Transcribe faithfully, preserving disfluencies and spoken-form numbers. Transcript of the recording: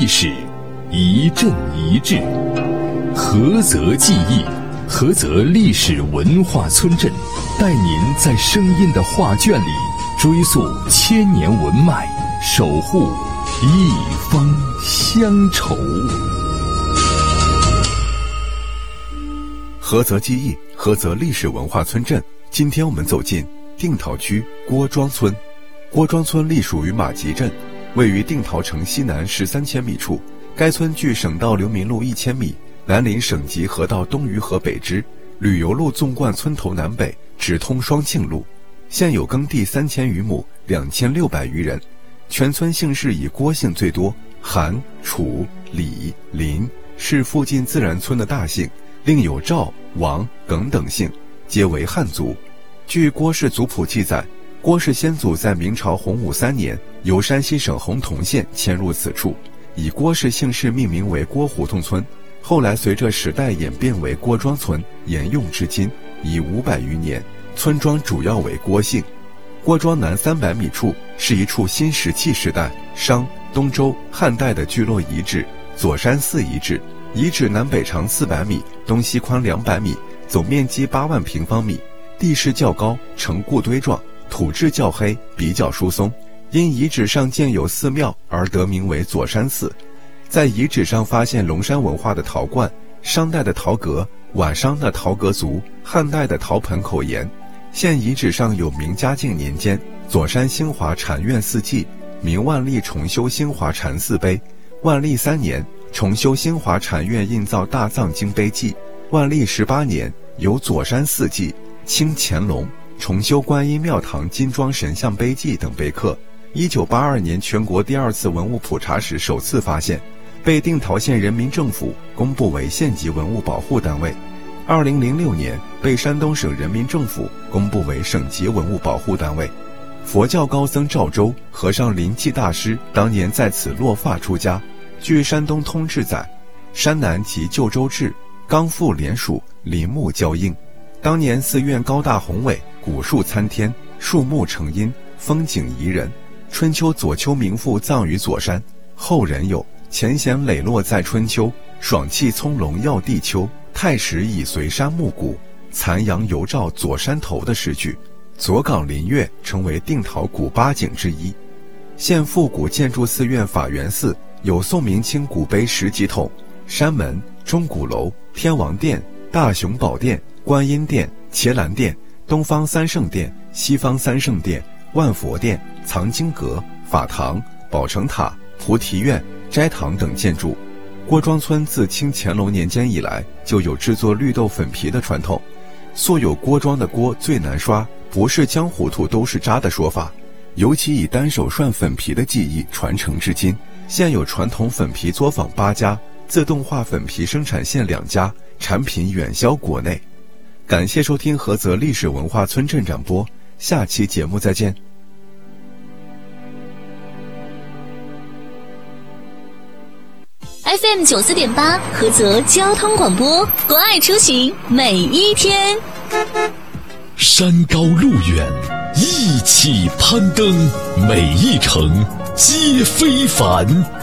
史，一镇一志。菏泽记忆，菏泽历史文化村镇，带您在声音的画卷里追溯千年文脉，守护一方乡愁。 菏泽记忆，菏泽历史文化村镇。今天我们走进定陶区郭庄村。郭庄村隶属于马集镇，位于定陶城西南十三千米处。该村距省道流民路一千米，南临省级河道东隅河北支，旅游路纵贯村头南北，直通双庆路。现有耕地三千余亩，两千六百余人。全村姓氏以郭姓最多，韩、楚、李、林是附近自然村的大姓，另有赵、王、耿等姓，皆为汉族。据郭氏族谱记载，郭氏先祖在明朝洪武三年由山西省洪洞县迁入此处，以郭氏姓氏命名为郭胡同村。后来随着时代演变为郭庄村，沿用至今，已五百余年。村庄主要为郭姓。郭庄南三百米处是一处新石器时代商、东周、汉代的聚落遗址——左山寺遗址。遗址南北长四百米，东西宽两百米，总面积八万平方米，地势较高，呈固堆状，土质较黑，比较疏松。因遗址上建有寺庙而得名为左山寺。在遗址上发现龙山文化的陶罐、商代的陶阁、晚商的陶阁族、汉代的陶盆口沿。现遗址上有明嘉靖年间左山兴华禅院寺记、明万历重修兴华禅寺碑，万历三年重修兴华禅院印造大藏经碑记，万历十八年有左山寺记、清乾隆重修观音庙堂金装神像碑记等碑刻。一九八二年全国第二次文物普查时首次发现，被定陶县人民政府公布为县级文物保护单位。二零零六年被山东省人民政府公布为省级文物保护单位。佛教高僧赵州和尚临济大师当年在此落发出家。据山东通志载，山南及旧州治，冈阜连属，林木交映。当年寺院高大宏伟，古树参天，树木成荫，风景宜人。春秋左丘名赋葬于左山，后人有前贤磊落在春秋，爽气葱茏耀地秋，太史以随山暮鼓，残阳犹照左山头的诗句。左岗林月成为定陶古八景之一。现复古建筑寺院法源寺有宋明清古碑十几筒，山门、钟鼓楼、天王殿、大雄宝殿、观音殿、伽蓝殿、东方三圣殿、西方三圣殿、万佛殿、藏经阁、法堂、宝成塔、菩提院、斋堂等建筑。郭庄村自清乾隆年间以来就有制作绿豆粉皮的传统，素有郭庄的锅最难刷，不是浆糊涂都是渣的说法，尤其以单手涮粉皮的技艺传承至今。现有传统粉皮作坊八家，自动化粉皮生产线两家，产品远销国内。感谢收听菏泽历史文化村镇展播，下期节目再见。 F M 九四点八，菏泽交通广播，关爱出行每一天。 山高路远，一起攀登，每一程皆非凡。